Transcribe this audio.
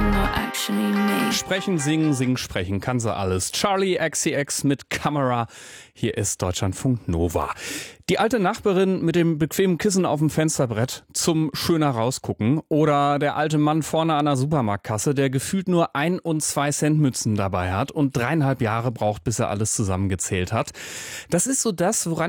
Sprechen, singen, singen, sprechen, kann sie alles. Charlie XCX mit Camera. Hier ist Deutschlandfunk Nova. Die alte Nachbarin mit dem bequemen Kissen auf dem Fensterbrett zum schöner rausgucken. Oder der alte Mann vorne an der Supermarktkasse, der gefühlt nur 1 und 2 Cent Münzen dabei hat und 3,5 Jahre braucht, bis er alles zusammengezählt hat. Das ist so das, woran